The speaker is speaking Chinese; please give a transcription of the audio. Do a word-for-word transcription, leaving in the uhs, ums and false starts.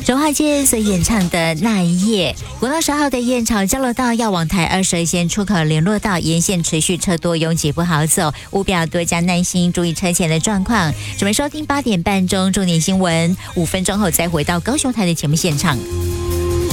周华健所演唱的那一夜，国道十号的燕巢交流道要往台二十二线出口联络道沿线持续车多拥挤不好走，务必要多加耐心，注意车前的状况。准备收听八点半钟重点新闻，五分钟后再回到高雄台的节目现场。